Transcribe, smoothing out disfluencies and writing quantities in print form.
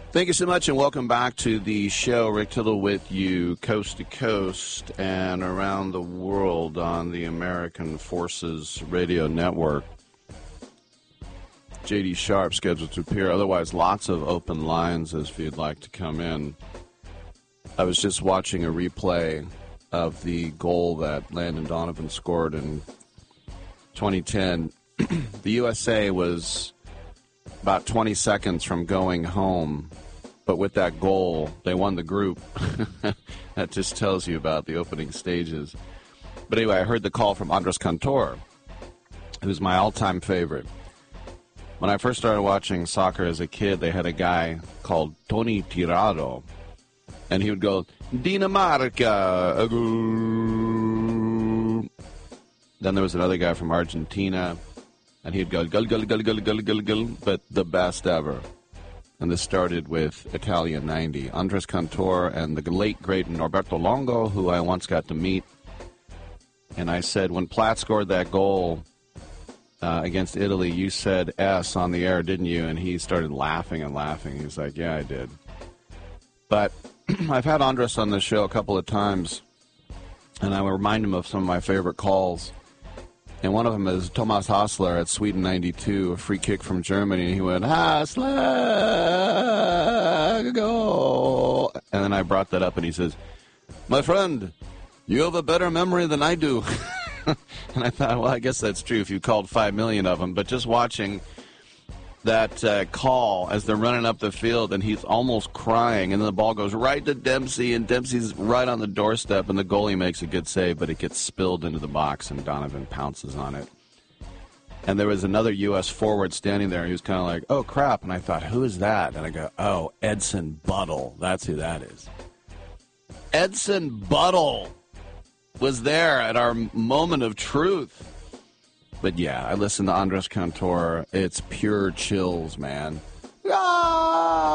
Thank you so much, and welcome back to the show. Rick Tittle with you, coast to coast and around the world on the American Forces Radio Network. J.D. Sharp scheduled to appear. Otherwise, lots of open lines if you'd like to come in. I was just watching a replay of the goal that Landon Donovan scored in 2010. The USA was about 20 seconds from going home, but with that goal, they won the group. That just tells you about the opening stages. But anyway, I heard the call from Andres Cantor, who's my all-time favorite. When I first started watching soccer as a kid, they had a guy called Tony Tirado, and he would go, Dinamarca. Then there was another guy from Argentina, and he'd go, gul, gul, gul, gul, gul, gul, gul, but the best ever. And this started with Italian 90. Andres Cantor and the late, great Norberto Longo, who I once got to meet. And I said, when Platt scored that goal against Italy, you said S on the air, didn't you? And he started laughing and laughing. He's like, yeah, I did. But I've had Andres on the show a couple of times, and I will remind him of some of my favorite calls. And one of them is Thomas Hassler at Sweden 92, a free kick from Germany. And he went, Hassler, go. And then I brought that up, and he says, my friend, you have a better memory than I do. And I thought, well, I guess that's true if you called 5 million of them. But just watching that call as they're running up the field, and he's almost crying, and then the ball goes right to Dempsey, and Dempsey's right on the doorstep, and the goalie makes a good save, but it gets spilled into the box, and Donovan pounces on it. And there was another U.S. forward standing there, and he was kind of like, oh, crap, and I thought, who is that? And I go, oh, Edson Buttle. That's who that is. Edson Buttle was there at our moment of truth. But yeah, I listen to Andres Cantor. It's pure chills, man. Ah!